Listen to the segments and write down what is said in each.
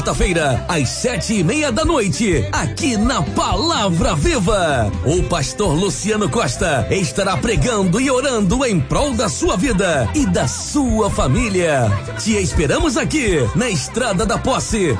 Quarta-feira, às 7:30 da noite, aqui na Palavra Viva, o pastor Luciano Costa estará pregando e orando em prol da sua vida e da sua família. Te esperamos aqui, na Estrada da Posse,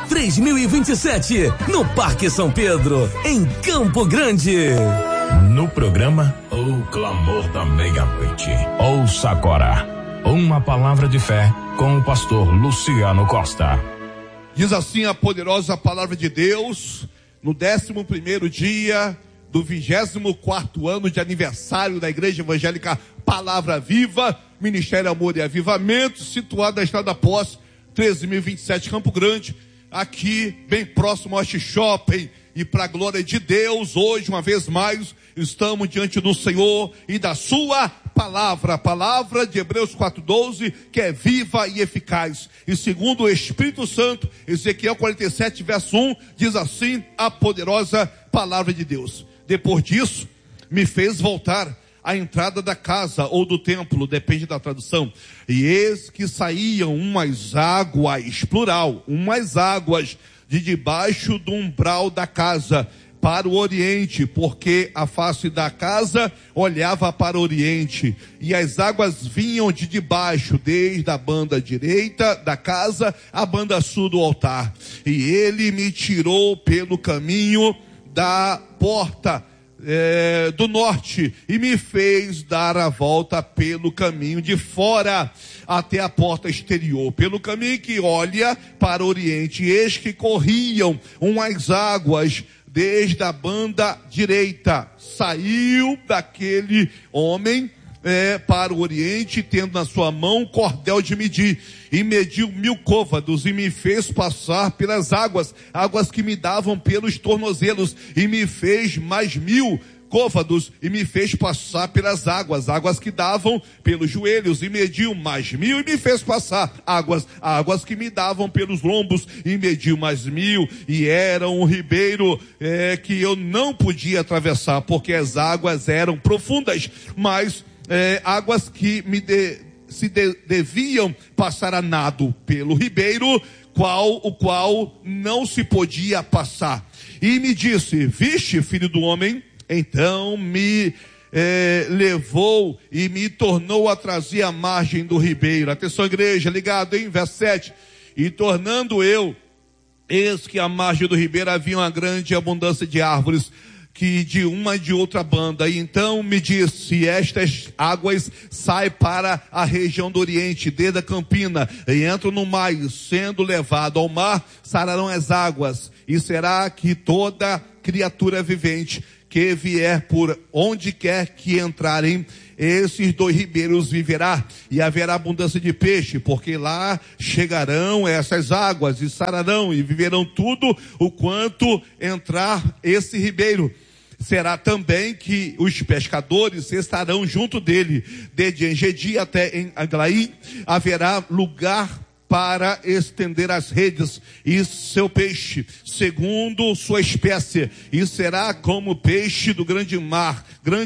3027, no Parque São Pedro, em Campo Grande. No programa O Clamor da Meia-Noite. Ouça agora uma palavra de fé com o pastor Luciano Costa. Diz assim a poderosa palavra de Deus, no 11º dia do 24º ano de aniversário da Igreja Evangélica Palavra Viva, Ministério Amor e Avivamento, situado na Estrada da Posse, 13.027, Campo Grande, aqui bem próximo ao Shopping. E para a glória de Deus, hoje uma vez mais, estamos diante do Senhor e da sua palavra, a palavra de Hebreus 4:12, que é viva e eficaz. E segundo o Espírito Santo, Ezequiel 47, verso 1, diz assim a poderosa palavra de Deus. Depois disso, me fez voltar à entrada da casa ou do templo, depende da tradução. E eis que saíam umas águas, plural, umas águas de debaixo do umbral da casa para o oriente, porque a face da casa olhava para o oriente, e as águas vinham de debaixo, desde a banda direita da casa à banda sul do altar. E ele me tirou pelo caminho da porta do norte, e me fez dar a volta pelo caminho de fora, até a porta exterior, pelo caminho que olha para o oriente. E eis que corriam umas águas desde a banda direita. Saiu daquele homem para o oriente, tendo na sua mão cordel de medir, e mediu 1000 côvados, e me fez passar pelas águas que me davam pelos tornozelos, e me fez mais 1000 côvados, e me fez passar pelas águas que davam pelos joelhos, e mediu mais 1000, e me fez passar águas que me davam pelos lombos, e mediu mais 1000, e era um ribeiro que eu não podia atravessar, porque as águas eram profundas, mas águas que deviam passar a nado pelo ribeiro, o qual não se podia passar. E me disse: viste, filho do homem? Então me levou e me tornou a trazer a margem do ribeiro. Atenção, igreja, ligado, hein? Verso 7. E tornando eu, eis que à margem do ribeiro havia uma grande abundância de árvores, que de uma e de outra banda. E então me disse: estas águas saem para a região do oriente, desde a campina, e entram no mar, e sendo levado ao mar, sararão as águas, e será que toda criatura vivente que vier por onde quer que entrarem esses 2 ribeiros viverá, e haverá abundância de peixe, porque lá chegarão essas águas, e sararão, e viverão tudo o quanto entrar esse ribeiro. Será também que os pescadores estarão junto dele, desde Engedi até em Aglaí, haverá lugar para estender as redes e seu peixe, segundo sua espécie, e será como peixe do grande mar,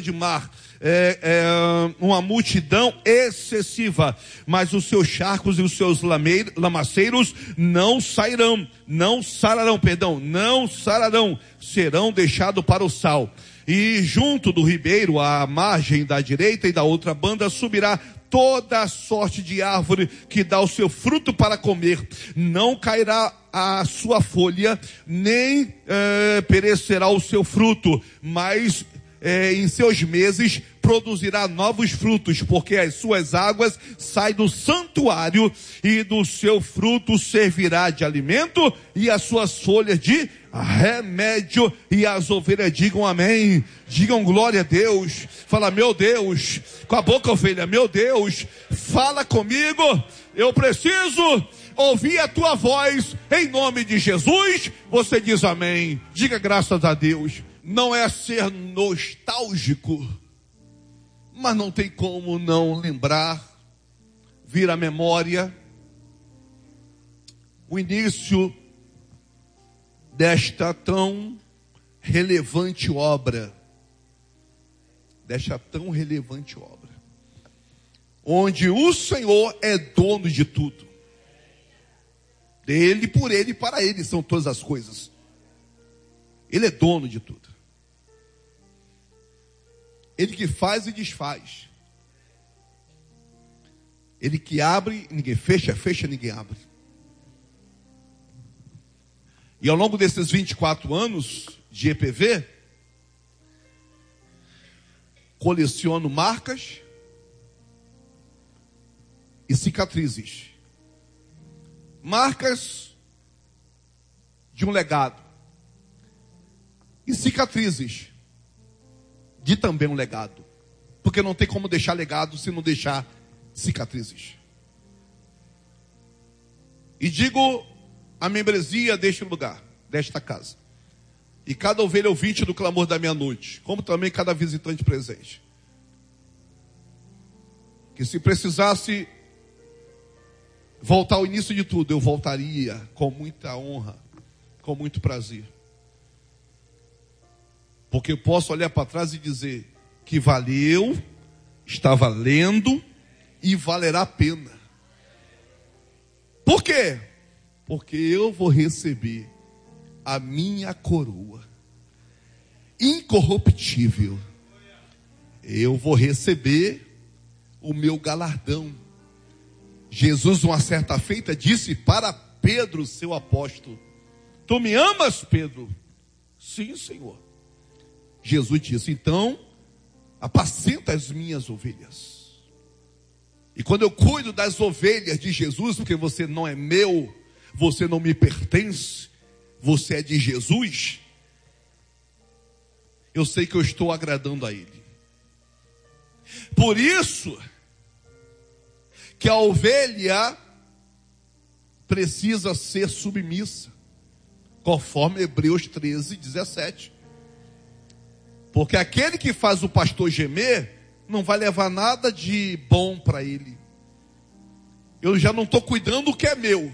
uma multidão excessiva, mas os seus charcos e os seus lamaceiros não sararão, serão deixados para o sal. E junto do ribeiro, à margem da direita e da outra banda, subirá toda a sorte de árvore que dá o seu fruto para comer. Não cairá a sua folha, nem perecerá o seu fruto, mas em seus meses produzirá novos frutos, porque as suas águas saem do santuário, e do seu fruto servirá de alimento, e as suas folhas de remédio. E as ovelhas digam amém, digam glória a Deus. Fala: meu Deus, com a boca, ovelha, meu Deus, fala comigo, eu preciso ouvir a tua voz, em nome de Jesus. Você diz amém, diga graças a Deus. Não é ser nostálgico, mas não tem como não lembrar, vir à memória o início desta tão relevante obra, onde o Senhor é dono de tudo. Dele, por ele e para ele são todas as coisas. Ele é dono de tudo. Ele que faz e desfaz. Ele que abre, ninguém fecha, fecha, ninguém abre. E ao longo desses 24 anos de EPV, coleciono marcas e cicatrizes. Marcas de um legado. E cicatrizes de também um legado. Porque não tem como deixar legado se não deixar cicatrizes. E digo a membresia deste lugar, desta casa. E cada ovelha ouvinte do clamor da meia-noite, como também cada visitante presente. Que se precisasse voltar ao início de tudo, eu voltaria com muita honra, com muito prazer. Porque eu posso olhar para trás e dizer que valeu, está valendo e valerá a pena. Por quê? Porque eu vou receber a minha coroa incorruptível. Eu vou receber o meu galardão. Jesus, uma certa feita, disse para Pedro, seu apóstolo: tu me amas, Pedro? Sim, Senhor. Jesus disse: então, apacenta as minhas ovelhas. E quando eu cuido das ovelhas de Jesus, porque você não é meu, você não me pertence, você é de Jesus, eu sei que eu estou agradando a Ele. Por isso que a ovelha precisa ser submissa, conforme Hebreus 13, 17. Porque aquele que faz o pastor gemer não vai levar nada de bom para ele. Eu já não estou cuidando do que é meu.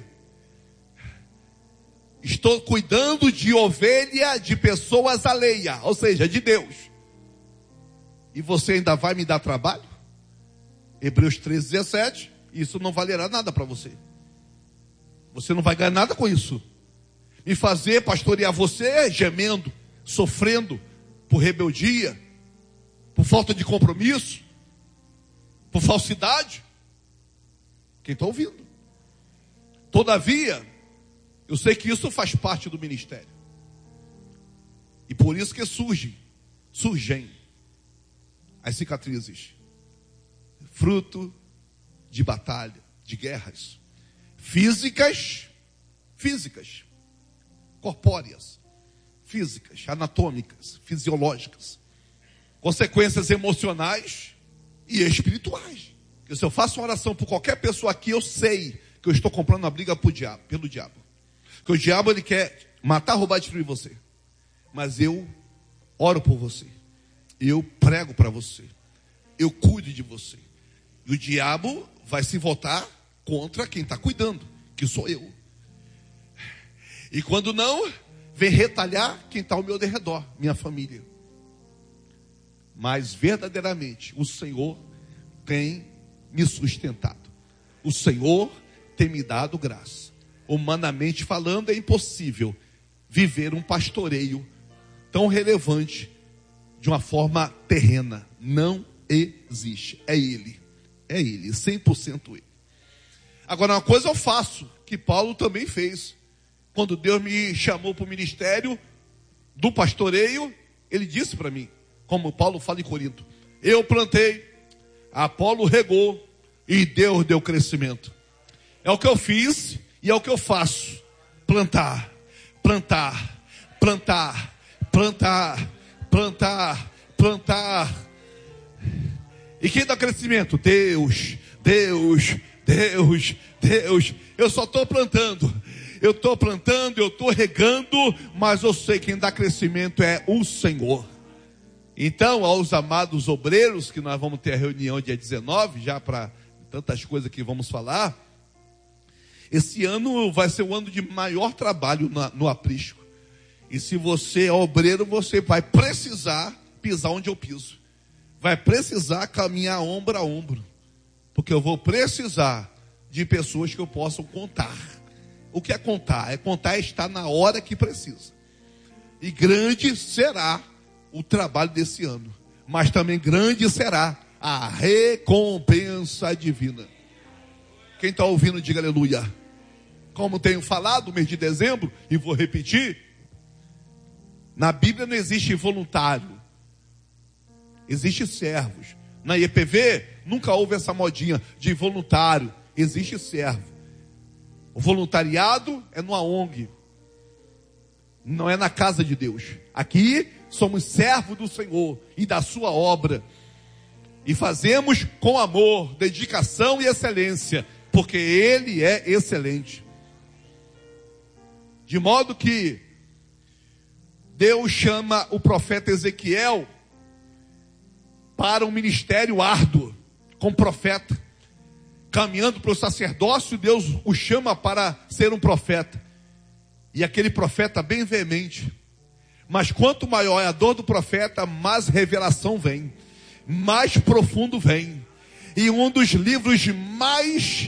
Estou cuidando de ovelha de pessoas alheias, ou seja, de Deus. E você ainda vai me dar trabalho? Hebreus 13, 17. Isso não valerá nada para você. Você não vai ganhar nada com isso. Me fazer pastorear você gemendo, sofrendo por rebeldia, por falta de compromisso, por falsidade. Quem está ouvindo? Todavia, eu sei que isso faz parte do ministério. E por isso que surgem as cicatrizes. Fruto de batalha, de guerras. Físicas, corpóreas, físicas, anatômicas, fisiológicas. Consequências emocionais e espirituais. Porque se eu faço uma oração por qualquer pessoa aqui, eu sei que eu estou comprando uma briga pelo diabo. Porque o diabo, ele quer matar, roubar e destruir você. Mas eu oro por você. Eu prego para você. Eu cuido de você. E o diabo vai se voltar contra quem está cuidando, que sou eu. E quando não, vem retalhar quem está ao meu derredor, minha família. Mas verdadeiramente, o Senhor tem me sustentado. O Senhor tem me dado graça. Humanamente falando, é impossível viver um pastoreio tão relevante de uma forma terrena. Não existe. É Ele, 100% Ele. Agora, uma coisa eu faço, que Paulo também fez. Quando Deus me chamou para o ministério do pastoreio, ele disse para mim, como Paulo fala em Corinto: eu plantei, Apolo regou e Deus deu crescimento. É o que eu fiz e é o que eu faço. Plantar. E quem dá crescimento? Deus. Eu só estou plantando. Eu estou regando, mas eu sei que quem dá crescimento é o Senhor. Então, aos amados obreiros, que nós vamos ter a reunião dia 19, já para tantas coisas que vamos falar, esse ano vai ser o ano de maior trabalho no aprisco. E se você é obreiro, você vai precisar pisar onde eu piso. Vai precisar caminhar ombro a ombro. Porque eu vou precisar de pessoas que eu possa contar. O que é contar? É estar na hora que precisa. E grande será o trabalho desse ano. Mas também grande será a recompensa divina. Quem está ouvindo, diga aleluia. Como tenho falado no mês de dezembro, e vou repetir, na Bíblia não existe voluntário, existe servos. Na IEPV nunca houve essa modinha de voluntário, existe servo. O voluntariado é numa ONG, não é na casa de Deus. Aqui somos servos do Senhor e da sua obra, e fazemos com amor, dedicação e excelência, porque Ele é excelente. De modo que Deus chama o profeta Ezequiel para um ministério árduo, como profeta. Caminhando para o sacerdócio, Deus o chama para ser um profeta. E aquele profeta bem veemente. Mas quanto maior é a dor do profeta, mais revelação vem, mais profundo vem. E um dos livros mais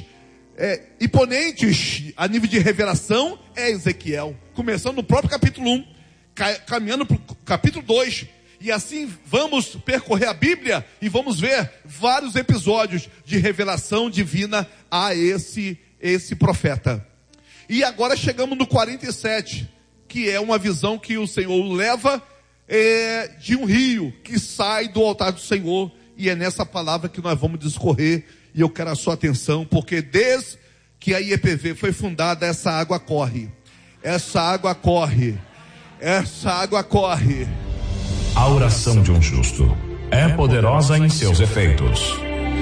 imponentes a nível de revelação é Ezequiel. Começando no próprio capítulo 1, caminhando para o capítulo 2. E assim vamos percorrer a Bíblia e vamos ver vários episódios de revelação divina a esse profeta. E agora chegamos no 47, que é uma visão que o Senhor leva de um rio que sai do altar do Senhor. E é nessa palavra que nós vamos discorrer. E eu quero a sua atenção, porque desde que a IEPV foi fundada, essa água corre. Essa água corre. Essa água corre. A oração de um justo é poderosa em seus efeitos.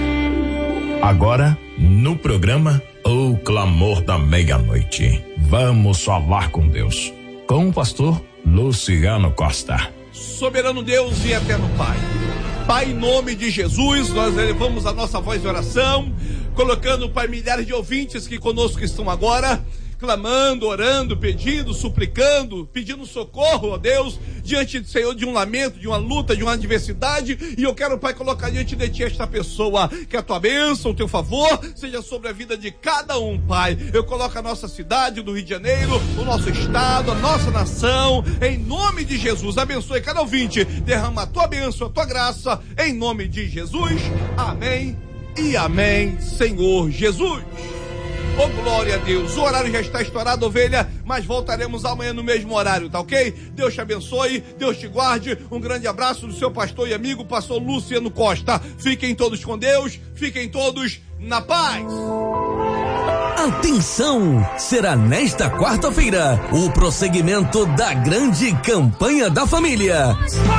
Agora, no programa O Clamor da Meia-Noite, vamos falar com Deus, com o pastor Luciano Costa. Soberano Deus e eterno Pai, Pai, em nome de Jesus, nós elevamos a nossa voz de oração, colocando, Pai, milhares de ouvintes que conosco estão agora, clamando, orando, pedindo, suplicando, pedindo socorro, ó Deus, diante do Senhor, de um lamento, de uma luta, de uma adversidade. E eu quero, Pai, colocar diante de Ti esta pessoa, que a Tua bênção, o Teu favor, seja sobre a vida de cada um, Pai. Eu coloco a nossa cidade do Rio de Janeiro, o nosso estado, a nossa nação, em nome de Jesus. Abençoe cada ouvinte, derrama a Tua bênção, a Tua graça, em nome de Jesus. Amém e amém, Senhor Jesus. Oh, glória a Deus. O horário já está estourado, ovelha, mas voltaremos amanhã no mesmo horário, tá ok? Deus te abençoe, Deus te guarde. Um grande abraço do seu pastor e amigo, pastor Luciano Costa. Fiquem todos com Deus, fiquem todos na paz. Atenção! Será nesta quarta-feira o prosseguimento da grande campanha da família.